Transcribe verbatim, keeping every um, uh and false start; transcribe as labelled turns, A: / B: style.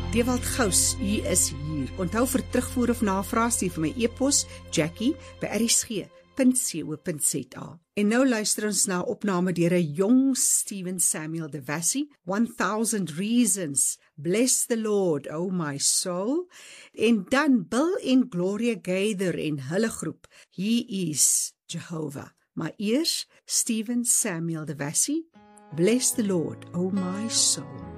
A: Dewald Gous, u is hier. Onthou vir terugvoer of navraag stuur vir my e-pos Jackie by r s g punt co punt z a. En nou luister ons na opname deur 'n jong Stephen Samuel Devassie, one thousand Reasons, Bless the Lord, oh my soul, en dan Bill en Gloria Gaither en hulle groep, He is Jehovah. Maar eers Stephen Samuel Devassie, Bless the Lord, oh my soul.